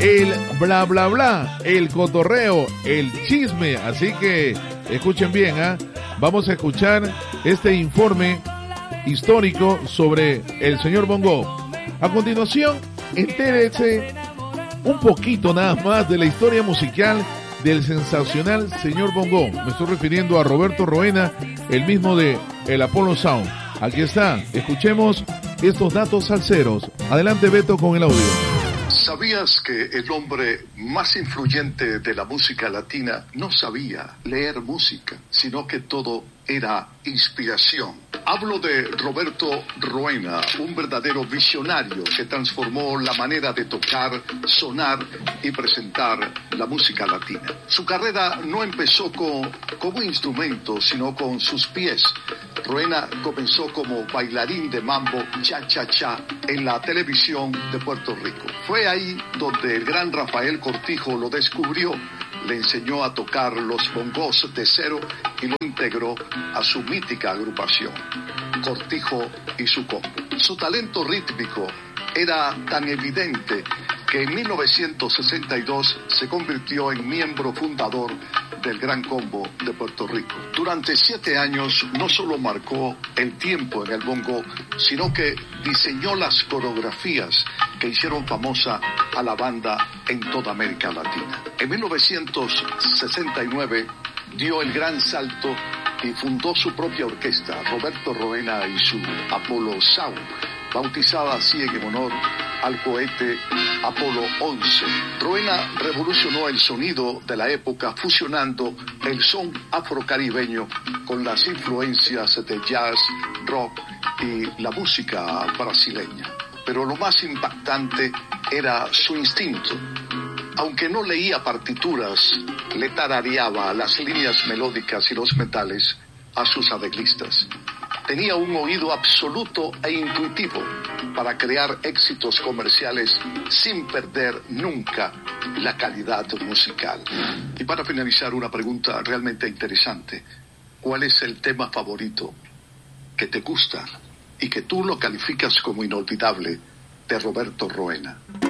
el bla bla bla, el cotorreo, el chisme. Así que escuchen bien, vamos a escuchar este informe histórico sobre el señor Bongo. A continuación, entérese un poquito nada más de la historia musical del sensacional señor Bongo. Me estoy refiriendo a Roberto Roena, el mismo de el Apollo Sound. Aquí está, escuchemos estos datos salseros. Adelante, Beto, con el audio. ¿Sabías que el hombre más influyente de la música latina no sabía leer música, sino que todo era inspiración? Hablo de Roberto Roena, un verdadero visionario que transformó la manera de tocar, sonar y presentar la música latina. Su carrera no empezó como instrumento, sino con sus pies. Roena comenzó como bailarín de mambo cha-cha-cha en la televisión de Puerto Rico. Fue ahí donde el gran Rafael Cortijo lo descubrió, le enseñó a tocar los bongos de cero y lo integró a su mítica agrupación, Cortijo y su combo. Su talento rítmico era tan evidente que en 1962 se convirtió en miembro fundador del Gran Combo de Puerto Rico. Durante 7 años no solo marcó el tiempo en el bongo, sino que diseñó las coreografías que hicieron famosa a la banda en toda América Latina. En 1969 dio el gran salto y fundó su propia orquesta, Roberto Roena y su Apollo Sound, bautizada así en honor al cohete Apolo 11. Roena revolucionó el sonido de la época fusionando el son afrocaribeño con las influencias de jazz, rock y la música brasileña. Pero lo más impactante era su instinto. Aunque no leía partituras, le tarareaba las líneas melódicas y los metales a sus arreglistas. Tenía un oído absoluto e intuitivo para crear éxitos comerciales sin perder nunca la calidad musical. Y para finalizar, una pregunta realmente interesante. ¿Cuál es el tema favorito que te gusta y que tú lo calificas como inolvidable de Roberto Roena?